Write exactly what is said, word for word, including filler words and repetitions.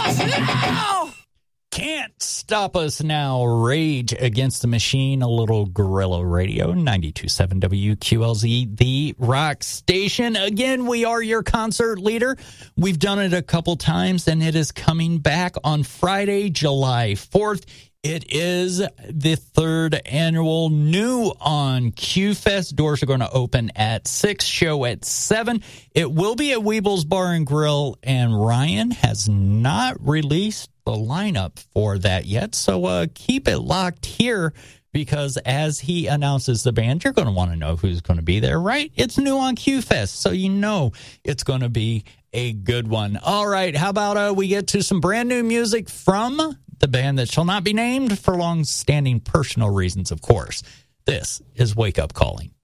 Can't stop us now. Rage Against the Machine, a little guerrilla radio, ninety-two point seven W Q L Z, the rock station. Again, we are your concert leader. We've done it a couple times, and it is coming back on Friday, July fourth. It is the third annual New on Q Fest. Doors are going to open at six, show at seven. It will be at Weeble's Bar and Grill, and Ryan has not released the lineup for that yet. So uh, keep it locked here, because as he announces the band, you're going to want to know who's going to be there, right? It's New on Q Fest, so you know it's going to be a good one. All right, how about uh, we get to some brand new music from the band that shall not be named for long-standing personal reasons, of course. This is Wake Up Calling.